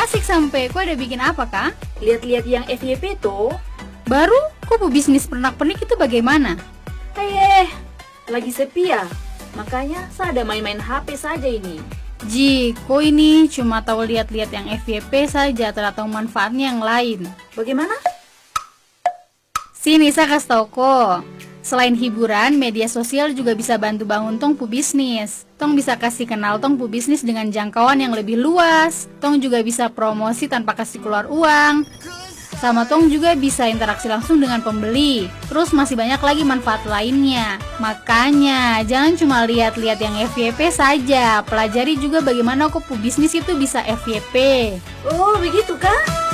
asik sampai. Kau ada bikin apa, Kak? Lihat-lihat yang FYP tuh. Baru? Kok pebisnis pernak-pernik itu bagaimana? Lagi sepi ya. Makanya saya ada main-main HP saja ini. Ji, kok ini cuma tahu lihat-lihat yang FYP saja, tidak tahu manfaatnya yang lain. Bagaimana? Sini saya kasih tau kok. Selain hiburan, media sosial juga bisa bantu bangun tong pu bisnis. Tong bisa kasih kenal tong pu bisnis dengan jangkauan yang lebih luas. Tong juga bisa promosi tanpa kasih keluar uang. Sama tong juga bisa interaksi langsung dengan pembeli. Terus masih banyak lagi manfaat lainnya. Makanya jangan cuma lihat-lihat yang FYP saja. Pelajari juga bagaimana kok pu bisnis itu bisa FYP. Oh, begitu kah?